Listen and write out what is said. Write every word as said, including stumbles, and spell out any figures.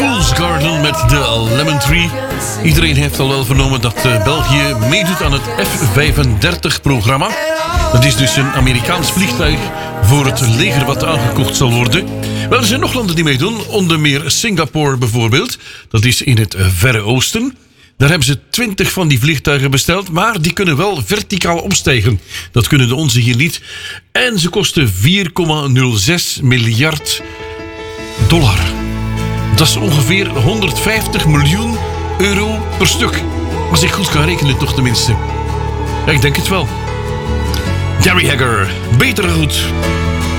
Fool's Garden met de Lemon Tree. Iedereen heeft al wel vernomen dat uh, België meedoet aan het F vijfendertig-programma. Dat is dus een Amerikaans vliegtuig voor het leger wat aangekocht zal worden. Wel, er zijn nog landen die meedoen, onder meer Singapore bijvoorbeeld. Dat is in het uh, Verre Oosten. Daar hebben ze twintig van die vliegtuigen besteld, maar die kunnen wel verticaal omstijgen. Dat kunnen de onze hier niet. En ze kosten vier komma nul zes miljard dollar. Dat is ongeveer honderdvijftig miljoen euro per stuk. Als ik goed kan rekenen, toch tenminste. Ja, ik denk het wel. Gary Hagger, beter goed.